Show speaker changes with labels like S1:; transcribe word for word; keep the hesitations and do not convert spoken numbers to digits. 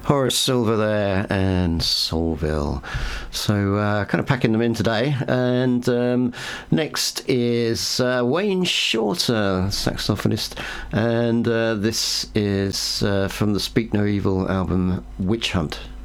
S1: Horace Silver there and Soulville. So uh, kind of packing them in today. And um, next is uh, Wayne Shorter, saxophonist. And uh, this is uh, from the Speak No Evil album, Witch Hunt.